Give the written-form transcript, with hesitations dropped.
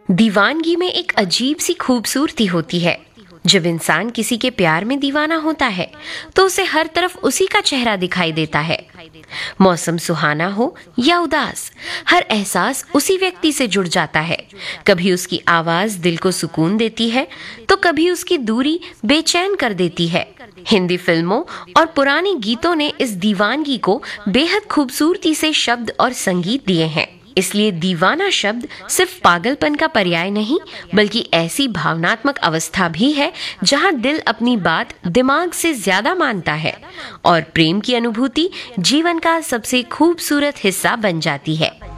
दीवानगी में एक अजीब सी खूबसूरती होती है। जब इंसान किसी के प्यार में दीवाना होता है तो उसे हर तरफ उसी का चेहरा दिखाई देता है। मौसम सुहाना हो या उदास, हर एहसास उसी व्यक्ति से जुड़ जाता है। कभी उसकी आवाज दिल को सुकून देती है तो कभी उसकी दूरी बेचैन कर देती है। हिंदी फिल्मों और पुराने गीतों ने इस दीवानगी को बेहद खूबसूरती से शब्द और संगीत दिए हैं। इसलिए दीवाना शब्द सिर्फ पागलपन का पर्याय नहीं, बल्कि ऐसी भावनात्मक अवस्था भी है जहां दिल अपनी बात दिमाग से ज्यादा मानता है और प्रेम की अनुभूति जीवन का सबसे खूबसूरत हिस्सा बन जाती है।